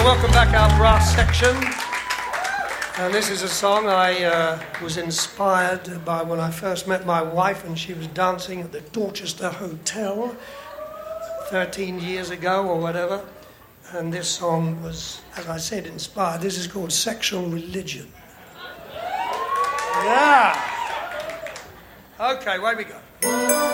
welcome back our brass section. And this is a song I was inspired by when I first met my wife, and she was dancing at the Dorchester Hotel 13 years ago or whatever. And this song was, as I said, inspired. This is called Sexual Religion. Yeah. Okay, away we go.